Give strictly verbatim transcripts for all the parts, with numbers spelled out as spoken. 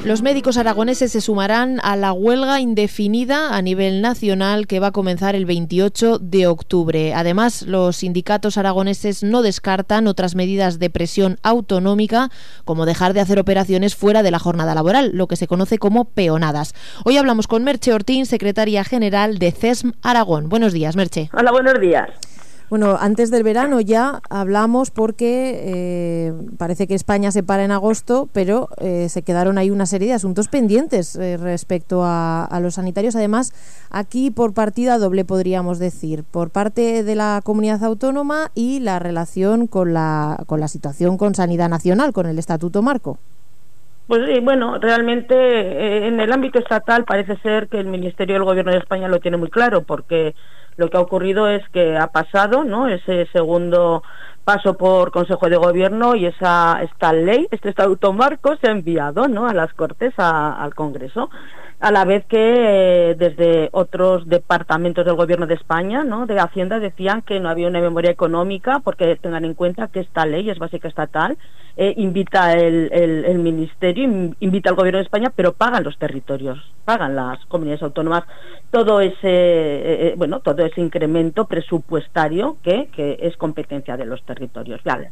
Los médicos aragoneses se sumarán a la huelga indefinida a nivel nacional que va a comenzar el veintiocho de octubre. Además, los sindicatos aragoneses no descartan otras medidas de presión autonómica, como dejar de hacer operaciones fuera de la jornada laboral, lo que se conoce como peonadas. Hoy hablamos con Merche Ortín, secretaria general de C E S M Aragón. Buenos días, Merche. Hola, buenos días. Bueno, antes del verano ya hablamos porque eh, parece que España se para en agosto, pero eh, se quedaron ahí una serie de asuntos pendientes eh, respecto a, a los sanitarios. Además, aquí por partida doble podríamos decir, por parte de la comunidad autónoma y la relación con la, con la situación con Sanidad Nacional, con el Estatuto Marco. Pues sí, bueno, realmente eh, en el ámbito estatal parece ser que el Ministerio del Gobierno de España lo tiene muy claro, porque lo que ha ocurrido es que ha pasado, ¿no?, ese segundo paso por Consejo de Gobierno y esa esta ley, este Estatuto Marco, se ha enviado, ¿no?, a las Cortes, a, al Congreso, a la vez que eh, desde otros departamentos del Gobierno de España, ¿no?, de Hacienda, decían que no había una memoria económica, porque tengan en cuenta que esta ley es básica estatal, eh, invita el, el, el Ministerio, invita al Gobierno de España, pero pagan los territorios, pagan las comunidades autónomas todo ese, eh, bueno, todo ese incremento presupuestario que, que es competencia de los territorios. Vale.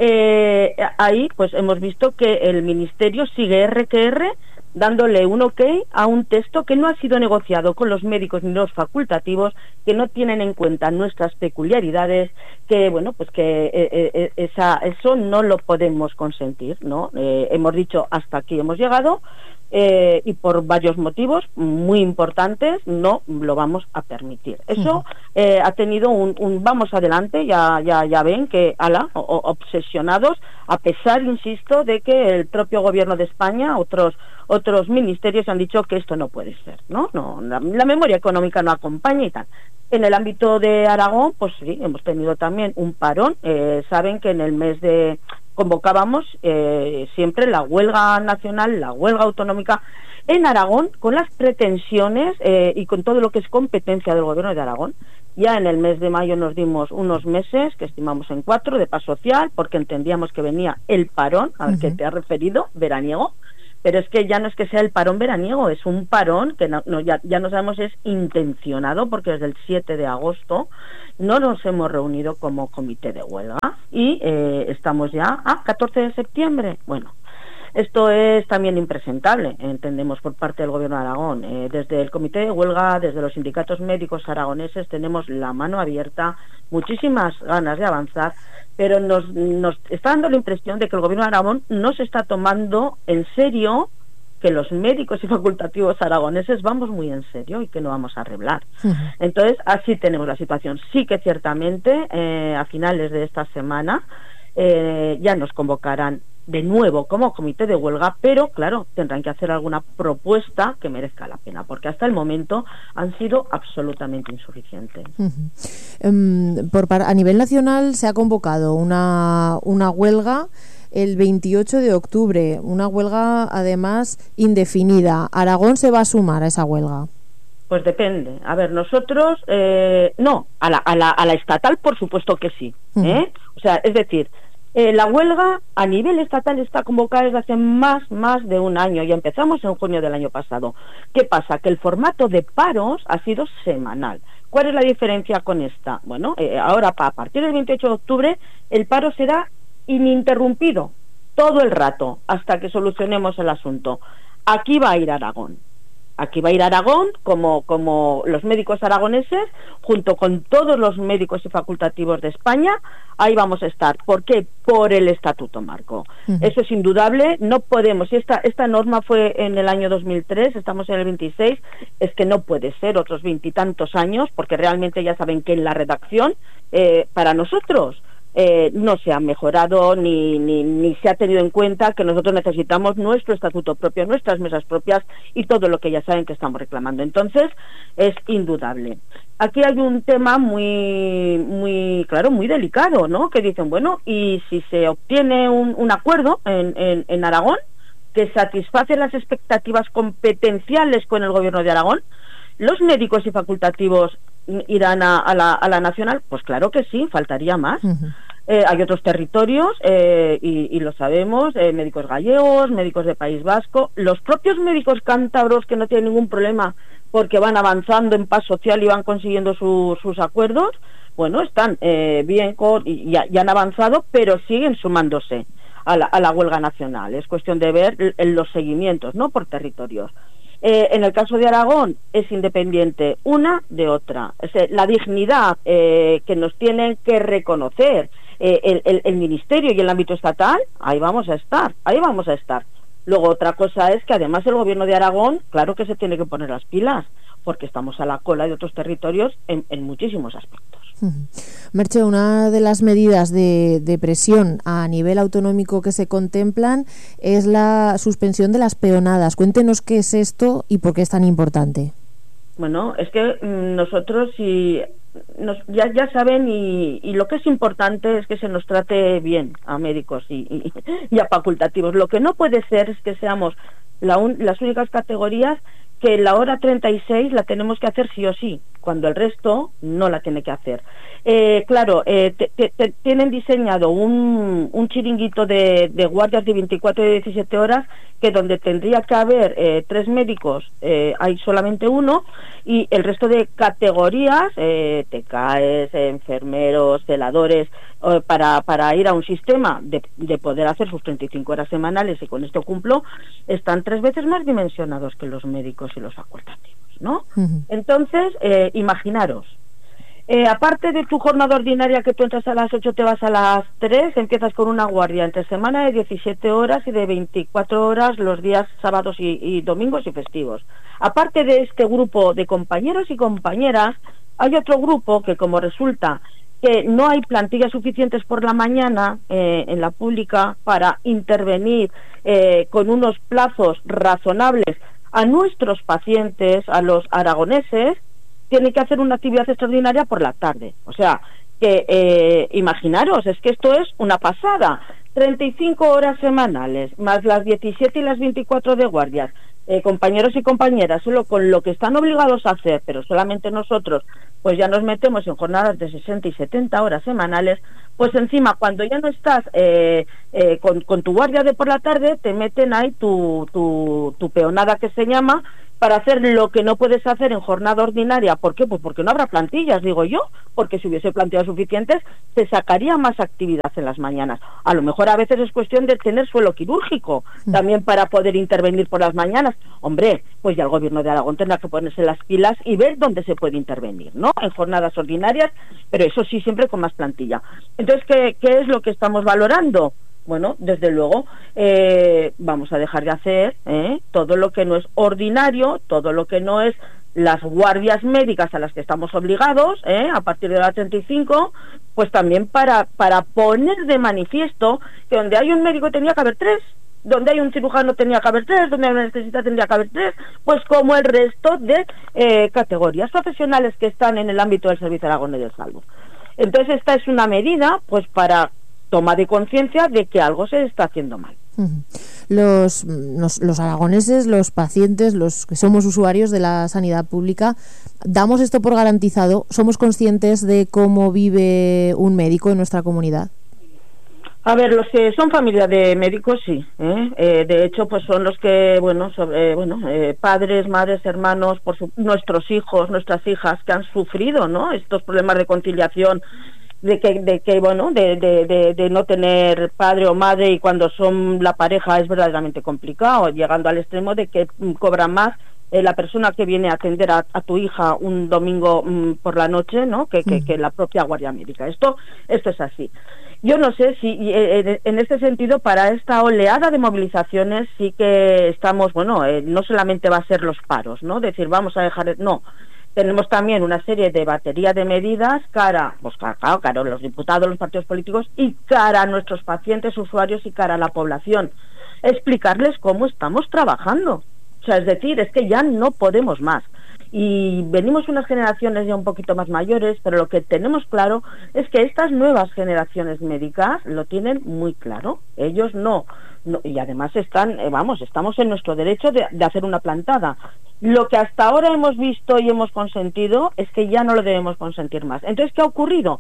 Eh, ahí pues hemos visto que el Ministerio sigue erre que erre, dándole un ok a un texto que no ha sido negociado con los médicos ni los facultativos, que no tienen en cuenta nuestras peculiaridades, que bueno, pues que eh, eh, esa, eso no lo podemos consentir, ¿no? Eh, hemos dicho hasta aquí hemos llegado, eh, y por varios motivos muy importantes no lo vamos a permitir. Eso eh, ha tenido un, un vamos adelante, ya ya ya ven que ala, o, obsesionados, a pesar, insisto, de que el propio Gobierno de España, otros otros ministerios han dicho que esto no puede ser, ¿no? No, la, la memoria económica no acompaña y tal. En el ámbito de Aragón, pues sí, hemos tenido también un parón. Eh, saben que en el mes de convocábamos eh, siempre la huelga nacional, la huelga autonómica en Aragón, con las pretensiones eh, y con todo lo que es competencia del Gobierno de Aragón. Ya en el mes de mayo nos dimos unos meses, que estimamos en cuatro, de paz social, porque entendíamos que venía el parón al uh-huh. que te has referido, veraniego. Pero es que ya no es que sea el parón veraniego, es un parón que no, no, ya, ya no sabemos si es intencionado, porque desde el siete de agosto no nos hemos reunido como comité de huelga y eh, estamos ya a catorce de septiembre. Bueno, esto es también impresentable, entendemos, por parte del Gobierno de Aragón. Eh, desde el comité de huelga, desde los sindicatos médicos aragoneses, tenemos la mano abierta, muchísimas ganas de avanzar, pero nos, nos está dando la impresión de que el Gobierno de Aragón no se está tomando en serio, que los médicos y facultativos aragoneses vamos muy en serio y que no vamos a arreglar. Uh-huh. Entonces, así tenemos la situación. Sí que ciertamente, eh, a finales de esta semana, eh, ya nos convocarán de nuevo como comité de huelga, pero claro, tendrán que hacer alguna propuesta que merezca la pena, porque hasta el momento han sido absolutamente insuficientes. Uh-huh. Um, por, a nivel nacional se ha convocado una, una huelga el veintiocho de octubre, una huelga además indefinida. ¿Aragón se va a sumar a esa huelga? Pues depende. A ver, nosotros, eh, no, a la, a, la, a la estatal por supuesto que sí. Uh-huh. ¿eh? O sea, es decir, Eh, la huelga a nivel estatal está convocada desde hace más, más de un año, y empezamos en junio del año pasado. ¿Qué pasa? Que el formato de paros ha sido semanal. ¿Cuál es la diferencia con esta? Bueno, eh, ahora a partir del veintiocho de octubre el paro será ininterrumpido todo el rato hasta que solucionemos el asunto. Aquí va a ir Aragón. Aquí va a ir Aragón, como, como los médicos aragoneses, junto con todos los médicos y facultativos de España, ahí vamos a estar. ¿Por qué? Por el Estatuto Marco. Uh-huh. Eso es indudable, no podemos, y esta, esta norma fue en el año dos mil tres, estamos en el veintiséis, es que no puede ser otros veintitantos años, porque realmente ya saben que en la redacción, eh, para nosotros, Eh, no se ha mejorado ni, ni, ni se ha tenido en cuenta que nosotros necesitamos nuestro estatuto propio, nuestras mesas propias y todo lo que ya saben que estamos reclamando. Entonces, es indudable. Aquí hay un tema muy, muy claro, muy delicado, ¿no? Que dicen, bueno, y si se obtiene un, un acuerdo en, en, en Aragón que satisface las expectativas competenciales con el Gobierno de Aragón, ¿los médicos y facultativos irán a, a, la, a la nacional? Pues claro que sí, faltaría más. Uh-huh. Eh, hay otros territorios, eh, y, y lo sabemos, eh, médicos gallegos, médicos de País Vasco, los propios médicos cántabros que no tienen ningún problema porque van avanzando en paz social y van consiguiendo su, sus acuerdos, bueno, están eh, bien con, y, y han avanzado, pero siguen sumándose a la, a la huelga nacional. Es cuestión de ver los seguimientos, ¿no?, por territorios. Eh, en el caso de Aragón es independiente una de otra. Es decir, la dignidad eh, que nos tienen que reconocer eh, el, el, el Ministerio y el ámbito estatal, ahí vamos a estar, ahí vamos a estar. Luego otra cosa es que además el gobierno de Aragón, claro que se tiene que poner las pilas, porque estamos a la cola de otros territorios en, en muchísimos aspectos. Uh-huh. Merche, una de las medidas de, de presión a nivel autonómico que se contemplan es la suspensión de las peonadas. Cuéntenos qué es esto y por qué es tan importante. Bueno, es que mmm, nosotros si nos, ya, ya saben y, y lo que es importante es que se nos trate bien a médicos y, y, y a facultativos. Lo que no puede ser es que seamos la un, las únicas categorías que la hora treinta y seis la tenemos que hacer sí o sí, cuando el resto no la tiene que hacer. Eh, claro, eh, te, te, te tienen diseñado un, un chiringuito de, de guardias de veinticuatro y diecisiete horas, que donde tendría que haber eh, tres médicos, eh, hay solamente uno, y el resto de categorías, eh, T K Es, eh, enfermeros, celadores, eh, para, para ir a un sistema de, de poder hacer sus treinta y cinco horas semanales, y con esto cumplo, están tres veces más dimensionados que los médicos y los facultativos, ¿no? Uh-huh. Entonces, eh, imaginaros, eh, aparte de tu jornada ordinaria, que tú entras a las ocho, te vas a las tres, empiezas con una guardia entre semana de diecisiete horas y de veinticuatro horas los días sábados y, y domingos y festivos. Aparte de este grupo de compañeros y compañeras, hay otro grupo que, como resulta que no hay plantillas suficientes por la mañana eh, en la pública para intervenir eh, con unos plazos razonables a nuestros pacientes, a los aragoneses, tienen que hacer una actividad extraordinaria por la tarde. O sea, que eh, imaginaros, es que esto es una pasada. treinta y cinco horas semanales, más las diecisiete y las veinticuatro de guardias. Eh, compañeros y compañeras, solo con lo que están obligados a hacer, pero solamente nosotros, pues ya nos metemos en jornadas de sesenta y setenta horas semanales, pues encima, cuando ya no estás eh, eh, con, con tu guardia de por la tarde, te meten ahí tu, tu, tu peonada, que se llama, para hacer lo que no puedes hacer en jornada ordinaria. ¿Por qué? Pues porque no habrá plantillas, digo yo, porque si hubiese plantillas suficientes, se sacaría más actividad en las mañanas. A lo mejor a veces es cuestión de tener suelo quirúrgico, también para poder intervenir por las mañanas. Hombre, pues ya el gobierno de Aragón tendrá que ponerse las pilas y ver dónde se puede intervenir, ¿no? En jornadas ordinarias, pero eso sí, siempre con más plantilla. Entonces, ¿qué, qué es lo que estamos valorando? Bueno, desde luego, eh, vamos a dejar de hacer eh, todo lo que no es ordinario, todo lo que no es las guardias médicas a las que estamos obligados, eh, a partir de la treinta y cinco, pues también para, para poner de manifiesto que donde hay un médico tenía que haber tres, donde hay un cirujano tenía que haber tres, donde hay un anestesista tendría que haber tres, pues como el resto de eh, categorías profesionales que están en el ámbito del Servicio Aragonés de Salud. Entonces esta es una medida pues para toma de conciencia de que algo se está haciendo mal. Los, los, los aragoneses, los pacientes, los que somos usuarios de la sanidad pública, ¿damos esto por garantizado? ¿Somos conscientes de cómo vive un médico en nuestra comunidad? A ver, los que son familia de médicos, sí. ¿eh? Eh, de hecho, pues son los que, bueno, sobre, eh, bueno eh, padres, madres, hermanos, por su, nuestros hijos, nuestras hijas, que han sufrido, ¿no?, estos problemas de conciliación, de que, de que bueno, de, de, de, de no tener padre o madre, y cuando son la pareja es verdaderamente complicado, llegando al extremo de que mm, cobra más eh, la persona que viene a atender a, a tu hija un domingo mm, por la noche, ¿no?, que, que, que la propia guardia médica. Esto, esto es así. Yo no sé si eh, en este sentido, para esta oleada de movilizaciones sí que estamos, bueno, eh, no solamente va a ser los paros, ¿no?, decir vamos a dejar, no. Tenemos también una serie de batería de medidas cara, pues claro, cara a los diputados, los partidos políticos, y cara a nuestros pacientes, usuarios, y cara a la población. Explicarles cómo estamos trabajando. O sea, es decir, es que ya no podemos más. Y venimos unas generaciones ya un poquito más mayores, pero lo que tenemos claro es que estas nuevas generaciones médicas lo tienen muy claro. Ellos no. no y además están, eh, vamos, estamos en nuestro derecho de, de hacer una plantada. Lo que hasta ahora hemos visto y hemos consentido es que ya no lo debemos consentir más. Entonces, ¿qué ha ocurrido?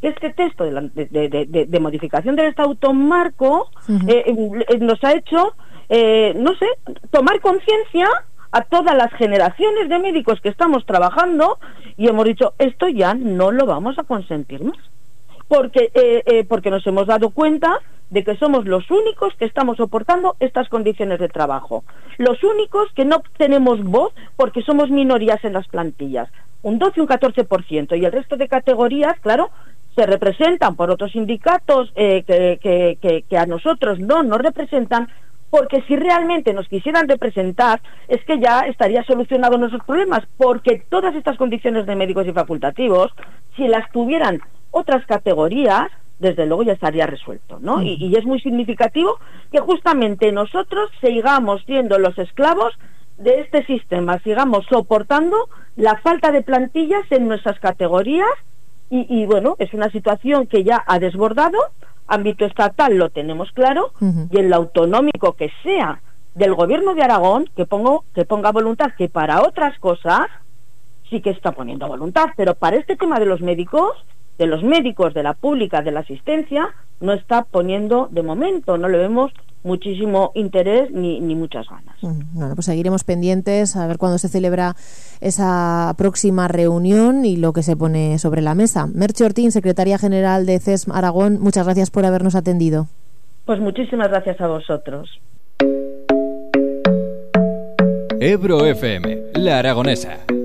que este texto de, la, de, de, de, de modificación del Estatuto Marco uh-huh. eh, eh, nos ha hecho, eh, no sé, tomar conciencia a todas las generaciones de médicos que estamos trabajando y hemos dicho, esto ya no lo vamos a consentir más. Porque, eh, eh, porque nos hemos dado cuenta de que somos los únicos que estamos soportando estas condiciones de trabajo, los únicos que no tenemos voz porque somos minorías en las plantillas, un doce, un catorce por ciento, y el resto de categorías, claro, se representan por otros sindicatos eh, que, que, que, que a nosotros no nos representan, porque si realmente nos quisieran representar, es que ya estaría solucionado nuestros problemas, porque todas estas condiciones de médicos y facultativos, si las tuvieran otras categorías, desde luego ya estaría resuelto, ¿no? Y, y es muy significativo que justamente nosotros sigamos siendo los esclavos de este sistema, sigamos soportando la falta de plantillas en nuestras categorías y, y bueno, es una situación que ya ha desbordado, ámbito estatal lo tenemos claro, uh-huh. y en lo autonómico que sea del gobierno de Aragón, que, pongo, que ponga voluntad, que para otras cosas sí que está poniendo voluntad, pero para este tema de los médicos, de los médicos, de la pública, de la asistencia, no está poniendo de momento, no le vemos muchísimo interés ni, ni muchas ganas. Bueno, pues seguiremos pendientes a ver cuándo se celebra esa próxima reunión y lo que se pone sobre la mesa. Merche Ortín, secretaria general de C E S M Aragón, muchas gracias por habernos atendido. Pues muchísimas gracias a vosotros. Ebro F M, La Aragonesa.